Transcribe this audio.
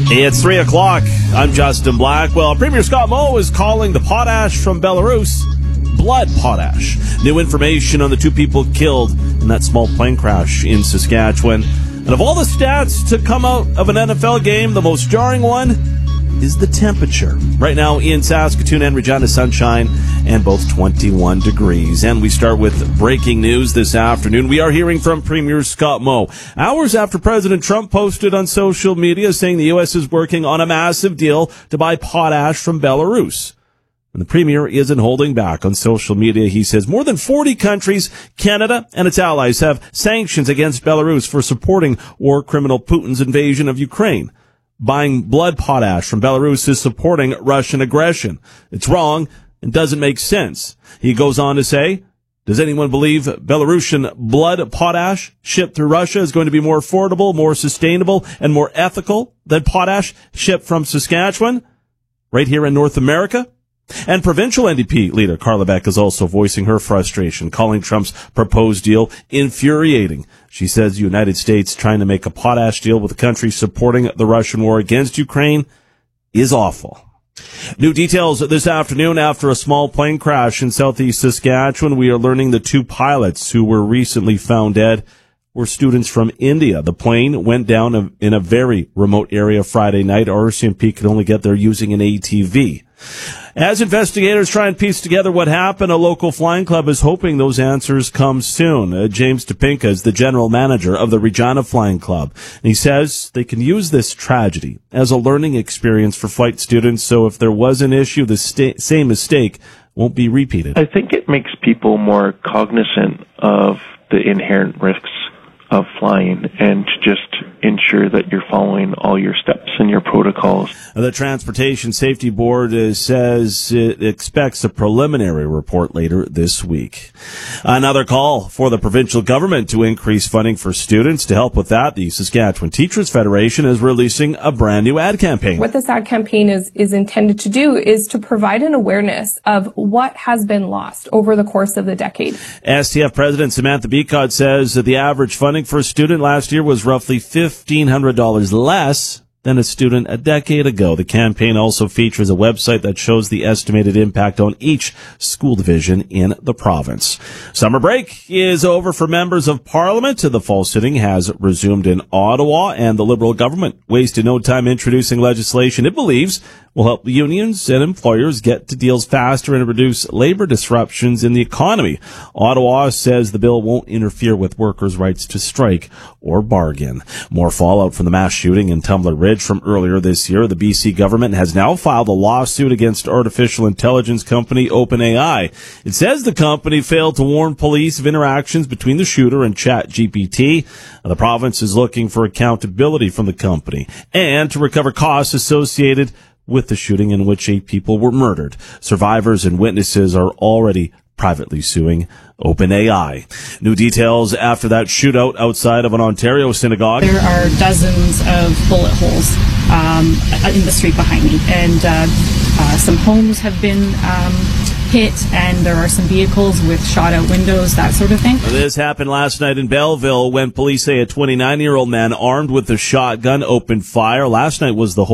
It's 3 o'clock. I'm Justin Black. Well, Premier Scott Moe is calling the potash from Belarus blood potash. New information on the two people killed in that small plane crash in Saskatchewan. And of all the stats to come out of an NFL game, the most jarring one is the temperature. Right now in Saskatoon and Regina, sunshine and both 21 degrees. And we start with breaking news this afternoon. We are hearing from Premier Scott Moe hours after President Trump posted on social media saying the U.S. is working on a massive deal to buy potash from Belarus. And the Premier isn't holding back on social media. He says more than 40 countries, Canada and its allies, have sanctions against Belarus for supporting war criminal Putin's invasion of Ukraine. Buying blood potash from Belarus is supporting Russian aggression. It's wrong and doesn't make sense. He goes on to say, does anyone believe Belarusian blood potash shipped through Russia is going to be more affordable, more sustainable, and more ethical than potash shipped from Saskatchewan, right here in North America? And provincial NDP leader Carla Beck is also voicing her frustration, calling Trump's proposed deal infuriating. She says the United States trying to make a potash deal with a country supporting the Russian war against Ukraine is awful. New details this afternoon after a small plane crash in southeast Saskatchewan. We are learning the two pilots who were recently found dead were students from India. The plane went down in a very remote area Friday night. RCMP could only get there using an ATV. As investigators try and piece together what happened, a local flying club is hoping those answers come soon. James Topinka is the general manager of the Regina Flying Club. And he says they can use this tragedy as a learning experience for flight students, so if there was an issue, the same mistake won't be repeated. I think it makes people more cognizant of the inherent risks of flying and to just ensure that you're following all your steps and your protocols. The Transportation Safety Board says it expects a preliminary report later this week. Another call for the provincial government to increase funding for students. To help with that, the Saskatchewan Teachers Federation is releasing a brand new ad campaign. What this ad campaign is intended to do is to provide an awareness of what has been lost over the course of the decade. STF President Samantha Beacott says that the average funding for a student last year was roughly $1,500 less than a student a decade ago. The campaign also features a website that shows the estimated impact on each school division in the province. Summer break is over for members of Parliament. The fall sitting has resumed in Ottawa, and the Liberal government wasted no time introducing legislation it believes will help unions and employers get to deals faster and reduce labor disruptions in the economy. Ottawa says the bill won't interfere with workers' rights to strike or bargain. More fallout from the mass shooting in Tumbler Ridge from earlier this year. The BC government has now filed a lawsuit against artificial intelligence company OpenAI. It says the company failed to warn police of interactions between the shooter and ChatGPT. The province is looking for accountability from the company and to recover costs associated with the shooting in which 8 people were murdered. Survivors and witnesses are already privately suing OpenAI. New details after that shootout outside of an Ontario synagogue. There are dozens of bullet holes in the street behind me, and some homes have been hit, and there are some vehicles with shot-out windows, that sort of thing. This happened last night in Belleville when police say a 29-year-old man armed with a shotgun opened fire. Last night was the